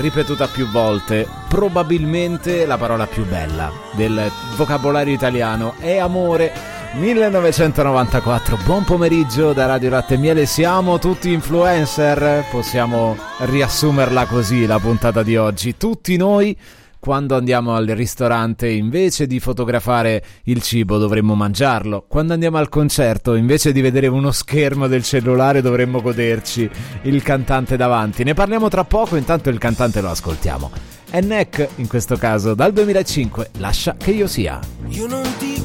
ripetuta più volte, probabilmente la parola più bella del vocabolario italiano è amore. 1994, buon pomeriggio da Radio Latte e Miele, siamo tutti influencer, possiamo riassumerla così la puntata di oggi. Tutti noi, quando andiamo al ristorante, invece di fotografare il cibo dovremmo mangiarlo. Quando andiamo al concerto, invece di vedere uno schermo del cellulare, dovremmo goderci il cantante davanti. Ne parliamo tra poco, intanto il cantante lo ascoltiamo. È Neck, in questo caso, dal 2005, Lascia che io sia. Io non ti